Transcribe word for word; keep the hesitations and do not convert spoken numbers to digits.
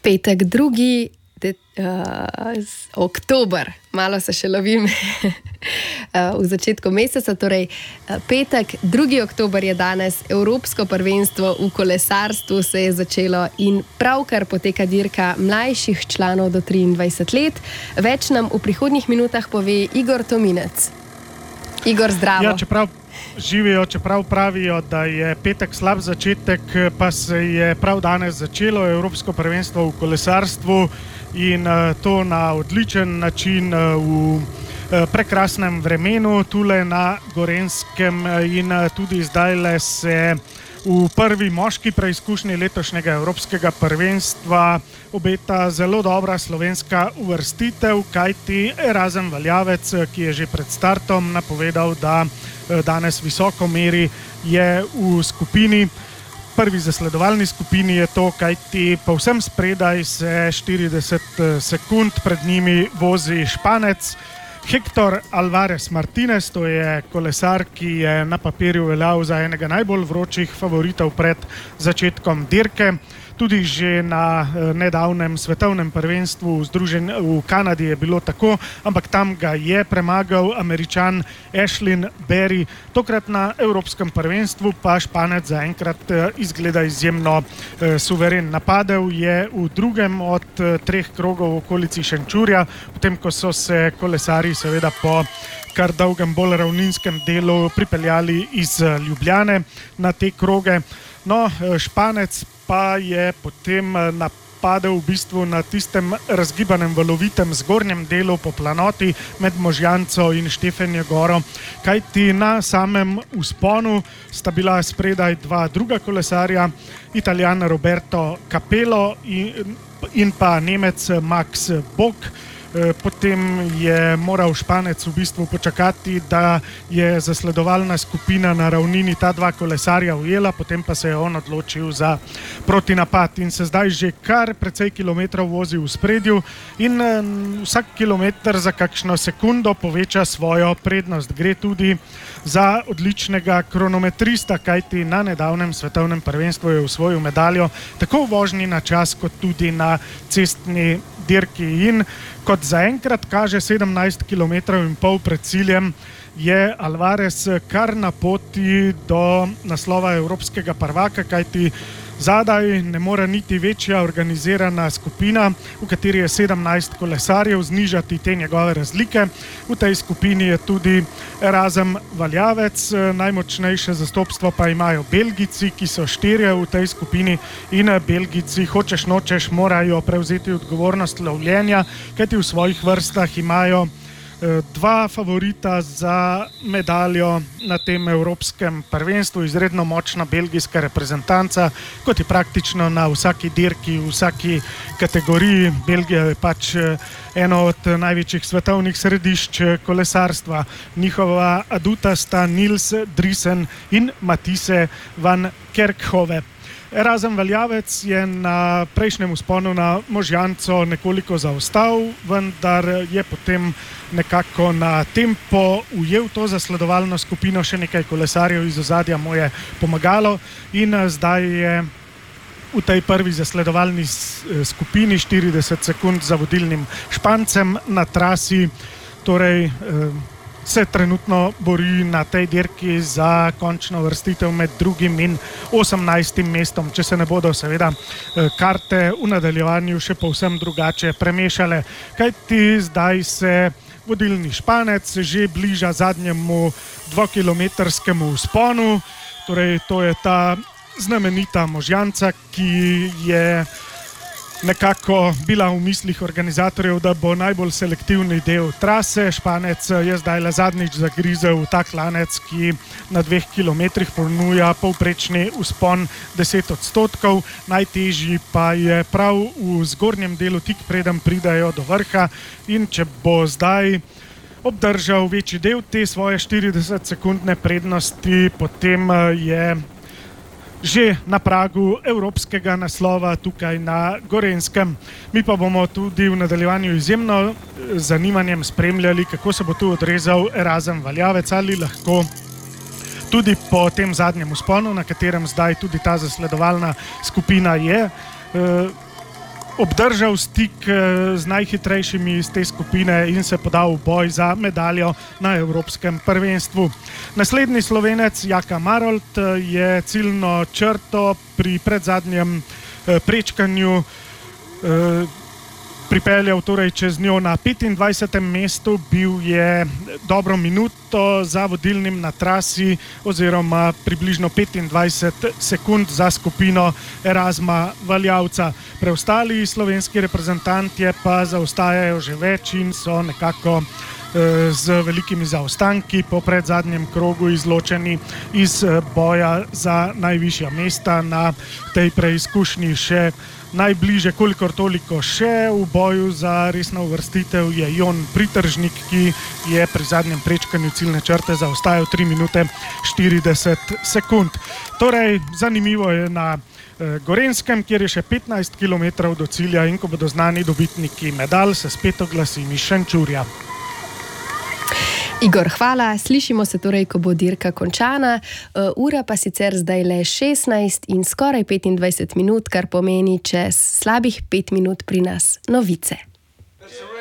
Petek, drugi de, uh, oktober, malo se še lovim uh, v začetku meseca, torej uh, petek, drugi oktober je danes, Evropsko prvenstvo v kolesarstvu se je začelo in pravkar poteka dirka mlajših članov do triindvajset let. Več nam v prihodnjih minutah pove Igor Tominec. Igor, zdravo. Ja, čeprav živijo, čeprav pravijo, da je petek slab začetek, pa se je prav danes začelo Evropsko prvenstvo v kolesarstvu in to na odličen način v prekrasnem vremenu tule na Gorenjskem in tudi zdajle se v prvi moški preizkušnji letošnjega Evropskega prvenstva obeta zelo dobra slovenska uvrstitev, kajti Erazem Valjavec, ki je že pred startom napovedal, da danes visoko meri, je v skupini, prvi zasledovalni skupini je to, kajti povsem spredaj se štirideset sekund pred njimi vozi Španec Hector Alvarez Martinez, to je kolesar, ki je na papirju veljal za enega najbolj vročih favoritov pred začetkom dirke. Tudi že na nedavnem svetovnem prvenstvu v, Združen, v Kanadi je bilo tako, ampak tam ga je premagal Američan Ashlyn Berry. Tokrat na Evropskem prvenstvu pa Španec zaenkrat izgleda izjemno eh, suveren. Napadel je v drugem od eh, treh krogov v okolici Šenčurja, potem ko so se kolesari seveda po kar dolgem bolj ravninskem delu pripeljali iz Ljubljane na te kroge. No, Španec pa je potem napadel v bistvu na tistem razgibanem valovitem zgornjem delu po planoti med Možjanco in Štefenjo goro, kajti na samem vzponu sta bila spredaj dva druga kolesarja, Italijan Roberto Capello in, in pa Nemec Max Bog. Potem je moral Španec v bistvu počakati, da je zasledovalna skupina na ravnini ta dva kolesarja ujela, potem pa se je on odločil za protinapad in se zdaj že kar precej kilometrov vozi v spredju in vsak kilometr za kakšno sekundo poveča svojo prednost. Gre tudi za odličnega kronometrista, kajti na nedavnem svetovnem prvenstvu je osvojil medaljo tako v vožnji na čas kot tudi na cestni dirki in kot zaenkrat kaže sedemnajst kilometrov in pol pred ciljem, je Alvarez kar na poti do naslova evropskega prvaka, kajti zadaj ne more niti večja organizirana skupina, v kateri je sedemnajst kolesarjev, znižati te njegove razlike. V tej skupini je tudi Erazem Valjavec, najmočnejše zastopstvo pa imajo Belgijci, ki so štirje v tej skupini in Belgijci hočeš nočeš morajo prevzeti odgovornost lovljenja, kajti v svojih vrstah imajo dva favorita za medaljo na tem Evropskem prvenstvu, izredno močna belgijska reprezentanca, kot je praktično na vsaki dirki, v vsaki kategoriji. Belgija je pač eno od največjih svetovnih središč kolesarstva. Njihova aduta sta Nils Driesen in Matisse van Kerkhove. Erazem Valjavec je na prejšnjem vzponu na Možjanco nekoliko zaostal, vendar je potem nekako na tempo ujel to zasledovalno skupino, še nekaj kolesarjev iz ozadja mu je pomagalo in zdaj je v tej prvi zasledovalni skupini štirideset sekund za vodilnim Špancem na trasi, torej se trenutno bori na tej dirki za končno vrstitev med drugim in osemnajstim mestom, če se ne bodo seveda karte v nadaljevanju še povsem drugače premešale. Kajti zdaj se vodilni Španec že bliža zadnjemu dvokilometrskemu vzponu, torej to je ta znamenita Možjanca, ki je nekako bila v mislih organizatorjev, da bo najbolj selektivni del trase. Španec je zdaj le zadnjič zagrizel v ta klanec, ki na dveh kilometrih ponuja povprečni vzpon deset odstotkov. Najtežji pa je prav v zgornjem delu, tik preden pridajo do vrha in če bo zdaj obdržal večji del te svoje štirideset sekundne prednosti, potem je že na pragu evropskega naslova tukaj na Gorenjskem. Mi pa bomo tudi v nadaljevanju izjemno zanimanjem spremljali, kako se bo tu odrezal Erazem Valjavec, ali lahko tudi po tem zadnjem vzponu, na katerem zdaj tudi ta zasledovalna skupina je, obdržal stik z najhitrejšimi iz te skupine in se podal v boj za medaljo na Evropskem prvenstvu. Naslednji Slovenec Jaka Marolt je ciljno črto pri predzadnjem prečkanju pripeljal torej čez njo na petindvajsetem mestu, bil je dobro minuto za vodilnim na trasi oziroma približno petindvajset sekund za skupino Erasma Valjavca. Preostali slovenski reprezentantje pa zaostajajo že več in so nekako z velikimi zaostanki po predzadnjem krogu izločeni iz boja za najvišja mesta. Na tej preizkušnji še najbliže, kolikor toliko še v boju za resno uvrstitev je Jon Pritržnik, ki je pri zadnjem prečkanju ciljne črte zaostajal tri minute štirideset sekund. Torej, zanimivo je na Gorenjskem, kjer je še petnajst kilometrov do cilja in ko bodo znani dobitniki medalj, se spet oglasi iz Šenčurja. Igor, hvala. Slišimo se torej, ko bo dirka končana. Ura pa sicer zdaj le šestnajst in skoraj petindvajset minut, kar pomeni čez slabih pet minut pri nas novice.